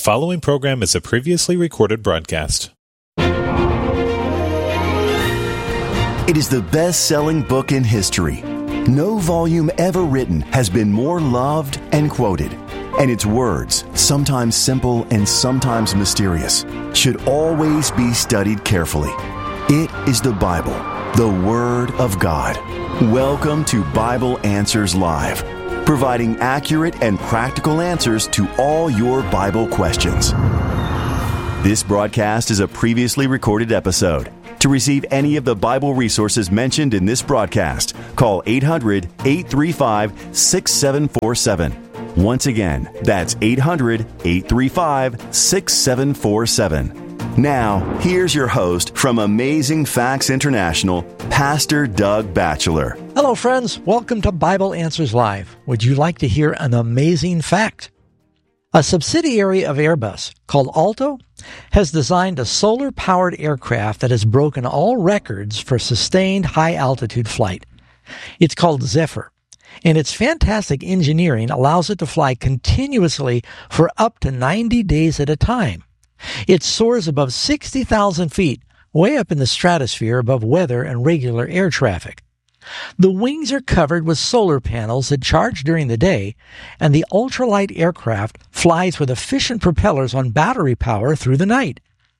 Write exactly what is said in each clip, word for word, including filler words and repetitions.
following program is a previously recorded broadcast. It is the best-selling book in history. No volume ever written has been more loved and quoted. And its words, sometimes simple and sometimes mysterious, should always be studied carefully. It is the Bible, the Word of God. Welcome to Bible Answers Live, providing accurate and practical answers to all your Bible questions. This broadcast is a previously recorded episode. To receive any of the Bible resources mentioned in this broadcast, call eight hundred, eight three five, six seven four seven. Once again, that's eight hundred, eight three five, six seven four seven. Now, here's your host from Amazing Facts International, Pastor Doug Batchelor. Hello, friends. Welcome to Bible Answers Live. Would you like to hear an amazing fact? A subsidiary of Airbus called Alto has designed a solar-powered aircraft that has broken all records for sustained high-altitude flight. It's called Zephyr, and its fantastic engineering allows it to fly continuously for up to ninety days at a time. It soars above sixty thousand feet, way up in the stratosphere above weather and regular air traffic. The wings are covered with solar panels that charge during the day, and the ultralight aircraft flies with efficient propellers on battery power through the night.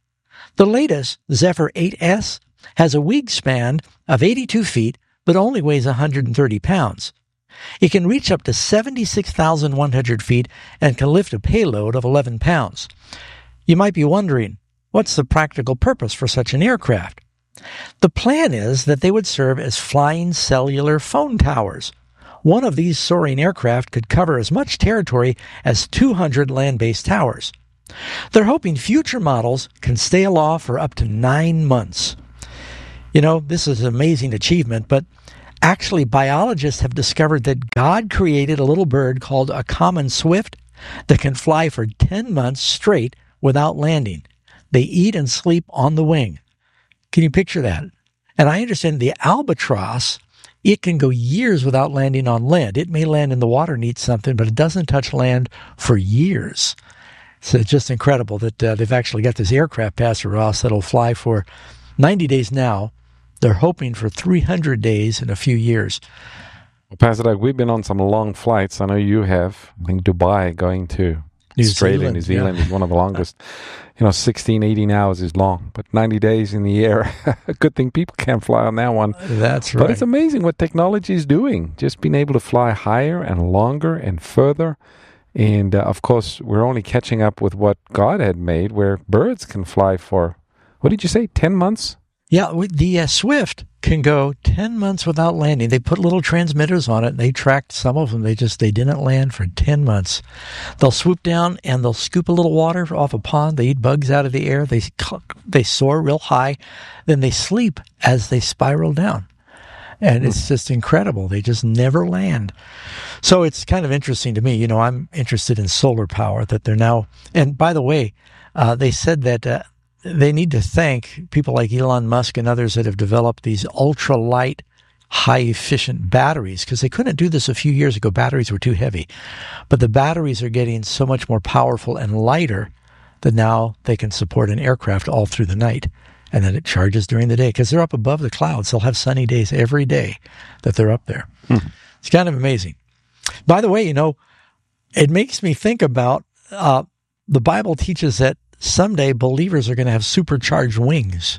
The latest, Zephyr eight S, has a wingspan of eighty-two feet, but only weighs one hundred thirty pounds. It can reach up to seventy-six thousand one hundred feet and can lift a payload of eleven pounds. You might be wondering, what's the practical purpose for such an aircraft? The plan is that they would serve as flying cellular phone towers. One of these soaring aircraft could cover as much territory as two hundred land-based towers. They're hoping future models can stay aloft for up to nine months. You know, this is an amazing achievement, but actually biologists have discovered that God created a little bird called a common swift that can fly for ten months straight without landing. They eat and sleep on the wing. Can you picture that? And I understand the albatross, it can go years without landing on land. It may land in the water and eat something, but it doesn't touch land for years. So it's just incredible that uh, they've actually got this aircraft, Pastor Ross, that'll fly for ninety days now. They're hoping for three hundred days in a few years. Well, Pastor Doug, we've been on some long flights. I know you have. I think Dubai going to New Australia, Zealand, New Zealand yeah. is one of the longest. You know, sixteen, eighteen hours is long, but ninety days in the air, a good thing people can't fly on that one. That's right. But it's amazing what technology is doing, just being able to fly higher and longer and further. And, uh, of course, we're only catching up with what God had made, where birds can fly for, what did you say, ten months? Yeah, the uh, Swift can go ten months without landing. They put little transmitters on it, and they tracked some of them. They just, they didn't land for ten months. They'll swoop down, and they'll scoop a little water off a pond. They eat bugs out of the air. They, they soar real high. Then they sleep as they spiral down. And mm. it's just incredible. They just never land. So it's kind of interesting to me. You know, I'm interested in solar power, that they're now, and by the way, uh, they said that uh, they need to thank people like Elon Musk and others that have developed these ultralight, high-efficient batteries, because they couldn't do this a few years ago. Batteries were too heavy. But the batteries are getting so much more powerful and lighter that now they can support an aircraft all through the night. And then it charges during the day, because they're up above the clouds. They'll have sunny days every day that they're up there. Hmm. It's kind of amazing. By the way, you know, it makes me think about uh, the Bible teaches that someday believers are going to have supercharged wings.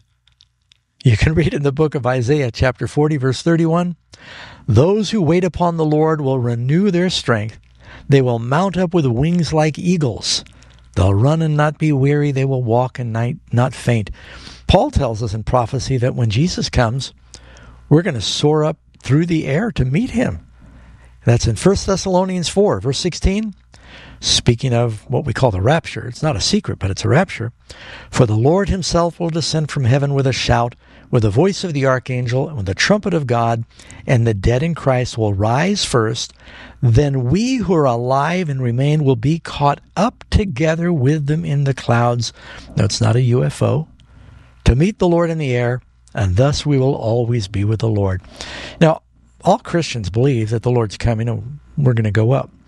You can read in the book of Isaiah, chapter forty, verse thirty-one, "Those who wait upon the Lord will renew their strength. They will mount up with wings like eagles. They'll run and not be weary. They will walk and night not faint." Paul tells us in prophecy that when Jesus comes, we're going to soar up through the air to meet him. That's in First Thessalonians four, verse sixteen. Speaking of what we call the rapture, it's not a secret, but it's a rapture. "For the Lord himself will descend from heaven with a shout, with the voice of the archangel, and with the trumpet of God, and the dead in Christ will rise first. Then we who are alive and remain will be caught up together with them in the clouds." No, it's not a U F O. "To meet the Lord in the air, and thus we will always be with the Lord." Now, all Christians believe that the Lord's coming and we're going to go up.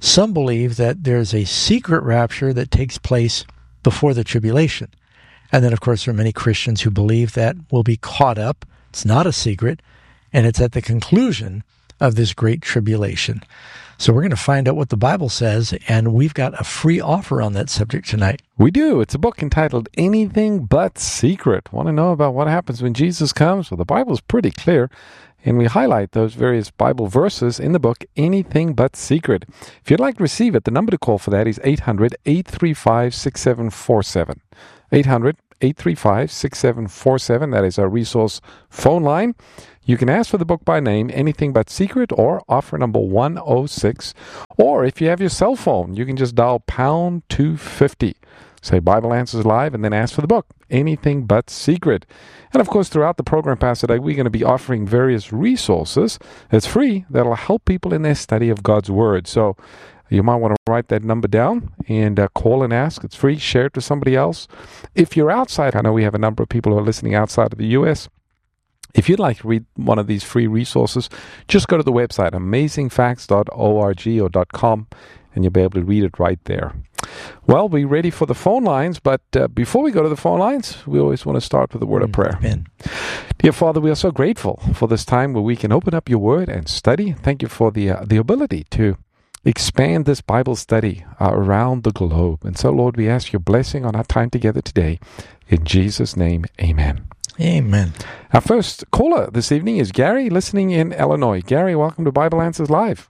Some believe that there's a secret rapture that takes place before the tribulation. And then, of course, there are many Christians who believe that we'll be caught up. It's not a secret, and it's at the conclusion of this great tribulation. So we're going to find out what the Bible says, and we've got a free offer on that subject tonight. We do. It's a book entitled Anything But Secret. Want to know about what happens when Jesus comes? Well, the Bible's pretty clear, and we highlight those various Bible verses in the book, Anything But Secret. If you'd like to receive it, the number to call for that is eight hundred, eight three five, six seven four seven. eight hundred, eight three five, six seven four seven. That is our resource phone line. You can ask for the book by name, Anything But Secret, or offer number one oh six. Or if you have your cell phone, you can just dial pound two fifty. Say Bible Answers Live, and then ask for the book, Anything But Secret. And of course, throughout the program, Pastor Doug, we're going to be offering various resources. It's free. That'll help people in their study of God's Word. So you might want to write that number down and uh, call and ask. It's free. Share it to somebody else. If you're outside, I know we have a number of people who are listening outside of the U S If you'd like to read one of these free resources, just go to the website, amazing facts dot org or .com, and you'll be able to read it right there. Well, we're ready for the phone lines, but uh, before we go to the phone lines, we always want to start with a word mm, of prayer. Amen. Dear Father, we are so grateful for this time where we can open up your word and study. Thank you for the uh, the ability to expand this Bible study uh, around the globe. And so, Lord, we ask your blessing on our time together today. In Jesus' name, amen. Amen. Our first caller this evening is Gary, listening in Illinois. Gary, welcome to Bible Answers Live.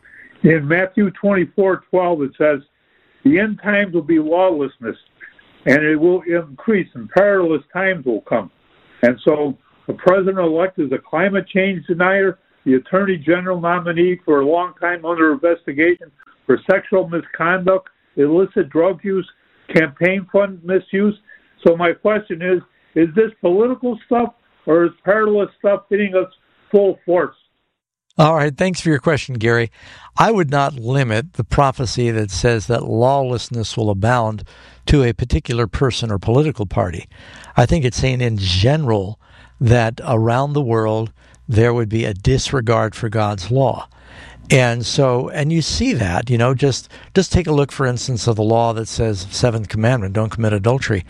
In Matthew twenty-four twelve, it says, the end times will be lawlessness, and it will increase, and perilous times will come. And so the president-elect is a climate change denier, the attorney general nominee for a long time under investigation for sexual misconduct, illicit drug use, campaign fund misuse. So my question is, is this political stuff, or is perilous stuff hitting us full force? All right, thanks for your question, Gary. I would not limit the prophecy that says that lawlessness will abound to a particular person or political party. I think it's saying in general that around the world there would be a disregard for God's law. And so, and you see that, you know, just just take a look, for instance, of the law that says, seventh commandment, don't commit adultery.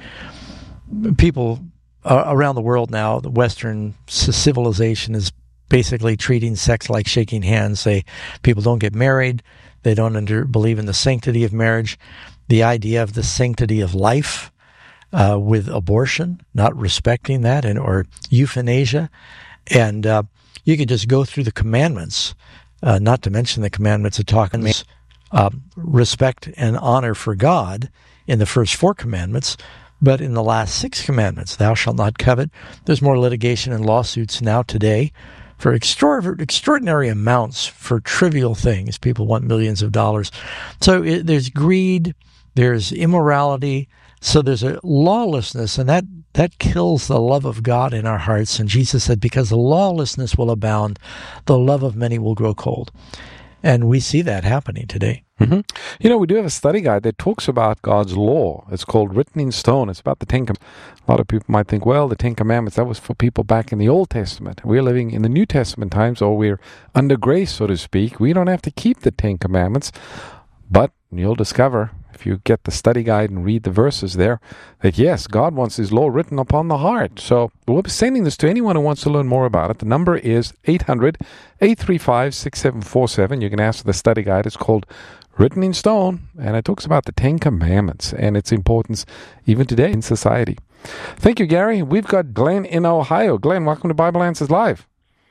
People uh, around the world now, the Western civilization is basically treating sex like shaking hands. They people don't get married. They don't under, believe in the sanctity of marriage. The idea of the sanctity of life uh, with abortion, not respecting that, and or euthanasia. And uh, you could just go through the commandments, uh, not to mention the commandments that talk about uh, respect and honor for God in the first four commandments. But in the last six commandments, thou shalt not covet. There's more litigation and lawsuits now today for extraordinary amounts for trivial things. People want millions of dollars. So it, there's greed, there's immorality, so there's a lawlessness, and that, that kills the love of God in our hearts. And Jesus said, because the lawlessness will abound, the love of many will grow cold. And we see that happening today. Mm-hmm. You know, we do have a study guide that talks about God's law. It's called Written in Stone. It's about the Ten Commandments. A lot of people might think, well, the Ten Commandments, that was for people back in the Old Testament. We're living in the New Testament times, or we're under grace, so to speak. We don't have to keep the Ten Commandments. But you'll discover, if you get the study guide and read the verses there, that yes, God wants his law written upon the heart. So we'll be sending this to anyone who wants to learn more about it. The number is eight hundred, eight three five, six seven four seven. You can ask for the study guide. It's called Written in Stone, and it talks about the Ten Commandments and its importance even today in society. Thank you, Gary. We've got Glenn in Ohio. Glenn, welcome to Bible Answers Live.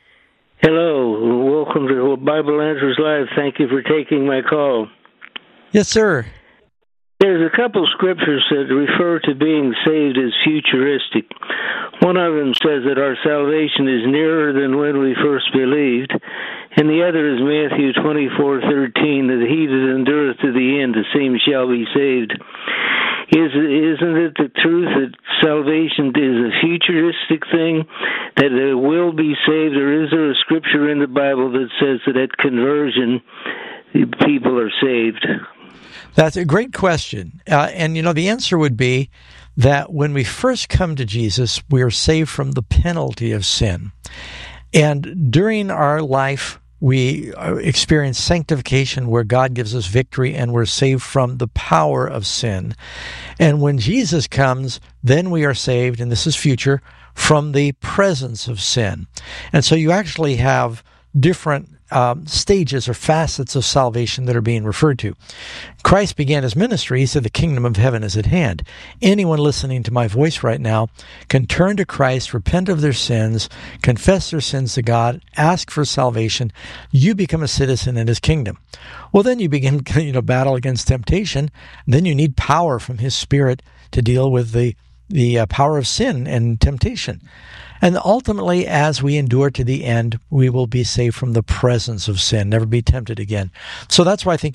Hello. Welcome to Bible Answers Live. Thank you for taking my call. Yes, sir. There's a couple scriptures that refer to being saved as futuristic. One of them says that our salvation is nearer than when we first believed, and the other is Matthew twenty-four thirteen, that he that endureth to the end, the same shall be saved. Is, isn't it the truth that salvation is a futuristic thing, that it will be saved, or is there a scripture in the Bible that says that at conversion people are saved? That's a great question. Uh, and, you know, the answer would be that when we first come to Jesus, we are saved from the penalty of sin. And during our life we experience sanctification where God gives us victory and we're saved from the power of sin. And when Jesus comes, then we are saved, and this is future, from the presence of sin. And so you actually have different um, stages or facets of salvation that are being referred to. Christ began his ministry. He said, the kingdom of heaven is at hand. Anyone listening to my voice right now can turn to Christ, repent of their sins, confess their sins to God, ask for salvation. You become a citizen in his kingdom. Well, then you begin, you know, battle against temptation. Then you need power from his Spirit to deal with the the uh, power of sin and temptation. And ultimately, as we endure to the end, we will be saved from the presence of sin, never be tempted again. So that's why I think